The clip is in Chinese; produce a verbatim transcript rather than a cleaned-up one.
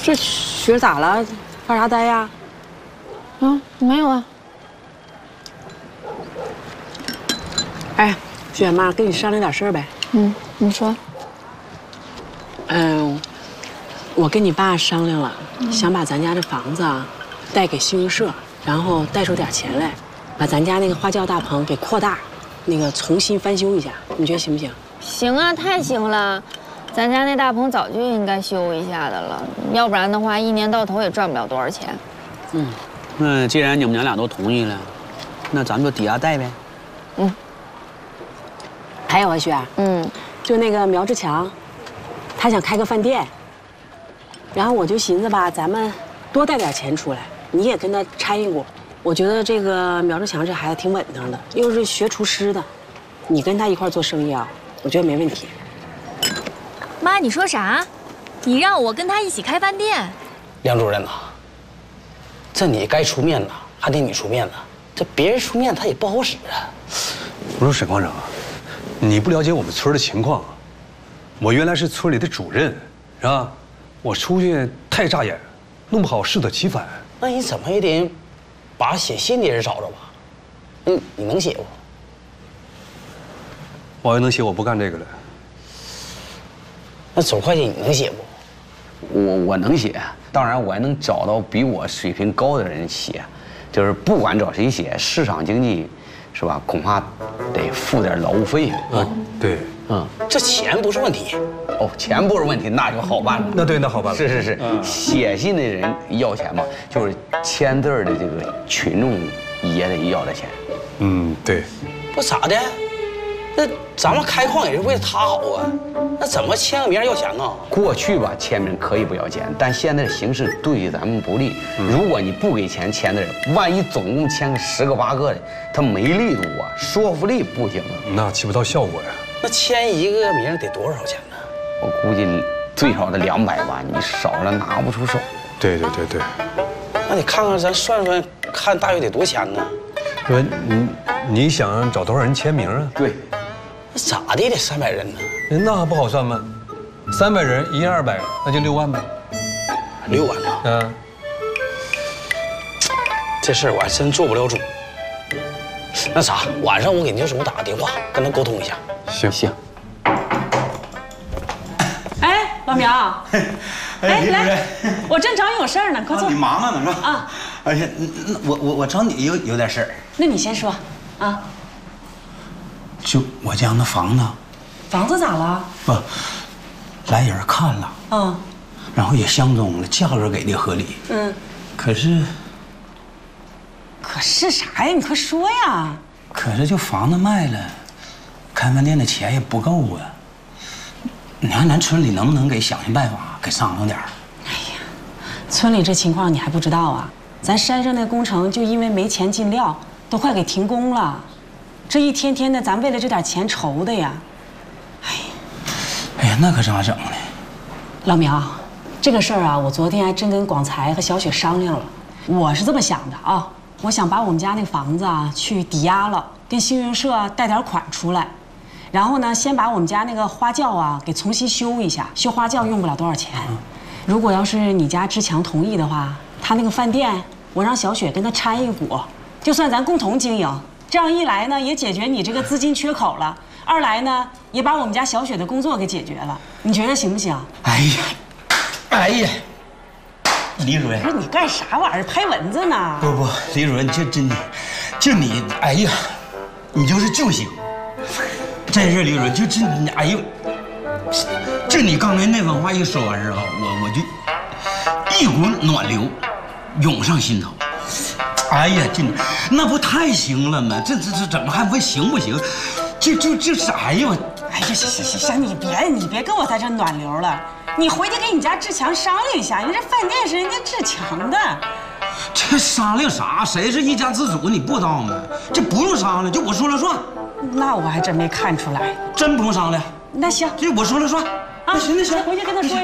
这雪咋了？发啥呆呀？ 啊，没有啊。 哎，雪妈，跟你商量点事儿呗。 嗯，你说。 嗯，我跟你爸商量了，嗯、想把咱家这房子啊贷给信用社，然后贷出点钱来，把咱家那个花轿大棚给扩大，那个重新翻修一下，你觉得行不行？ 行啊，太行了。 咱家那大棚早就应该修一下的了，要不然的话，一年到头也赚不了多少钱。 嗯，那既然你们娘俩都同意了，那咱们就抵押贷呗。 嗯。还有啊，雪，嗯，就那个苗志强，他想开个饭店，然后我就寻思吧，咱们多贷点钱出来，你也跟他掺一股。我觉得这个苗志强这孩子挺稳当的，又是学厨师的，你跟他一块做生意啊，我觉得没问题。 妈，你说啥？你让我跟他一起开饭店？ 梁主任呐，这你该出面呐，还得你出面呢。这别人出面他也不好使啊。 我说沈矿长，你不了解我们村的情况。我原来是村里的主任，是吧？我出去太扎眼，弄不好适得其反。 那你怎么也得把写信的人找着吧？嗯，你能写不？ 我要能写，我不干这个了。 那总会计你能写不？我我能写，当然我还能找到比我水平高的人写，就是不管找谁写，市场经济，是吧？恐怕得付点劳务费。 啊，对， 嗯，这钱不是问题。 哦，钱不是问题，那就好办了。 那对，那好办了。 是是是，嗯、写信的人要钱嘛，就是签字的这个群众也得要点钱。 嗯，对。 不咋的。 那咱们开矿也是为了他好啊，那怎么签个名要钱呢？ 过去吧，签名可以不要钱，但现在的形势对咱们不利。嗯、如果你不给钱签的人，万一总共签个十个八个的，他没力度啊，说服力不行啊， 那起不到效果呀。 那签一个名得多少钱呢？ 我估计最少得两百吧，你少了拿不出手。 对对对对。 那你看看，咱算算，看大约得多钱呢？ 说你你想找多少人签名啊？ 对。 咋的也得三百人呢？ 那还不好算吗？三百人，一人二百，那就六万呗。 六万啊！嗯，这事儿我还真做不了主。那啥，晚上我给牛总打个电话，跟他沟通一下。 行行。 哎，老苗，哎，来，我正找你有事儿呢，快坐。 你忙着呢是吧？啊。哎呀，那我我我找你有有点事儿。 那你先说，啊。 就我家那房子， 房子咋了？ 不，来人看了，嗯，然后也相中了，价格给的合理，嗯，可是， 可是啥呀？你快说呀！ 可是就房子卖了，开饭店的钱也不够啊。你看咱村里能不能给想想办法，给商量点儿？ 哎呀，村里这情况你还不知道啊？咱山上那工程就因为没钱进料，都快给停工了。 这一天天的，咱为了这点钱愁的呀，哎呀， 哎呀，那可咋整呢？ 老苗，这个事儿啊，我昨天还真跟广财和小雪商量了。我是这么想的啊，我想把我们家那房子啊去抵押了，跟信用社贷点款出来，然后呢，先把我们家那个花轿啊给重新修一下。修花轿用不了多少钱，如果要是你家志强同意的话，他那个饭店我让小雪跟他掺一股，就算咱共同经营。 这样一来呢，也解决你这个资金缺口了；二来呢，也把我们家小雪的工作给解决了。你觉得行不行？ 哎呀，哎呀，李主任， 不是你干啥玩意儿？拍蚊子呢？ 不不，李主任，就真的，就你，哎呀，你就是救星。真是李主任，就这你，哎呦，就你刚才那番话一说完之后，我我就一股暖流涌上心头。 哎呀，这那不太行了吗？这这这怎么还问行不行？就就就啥呀？ 哎呀，行行行行，你别你别跟我在这暖流了，你回去跟你家志强商量一下，人这饭店是人家志强的。 这商量啥？谁是一家之主？你不知道吗？这不用商量，就我说了算。 那我还真没看出来， 真不用商量。 那行， 就我说了算。啊，行那行， 回去跟他说。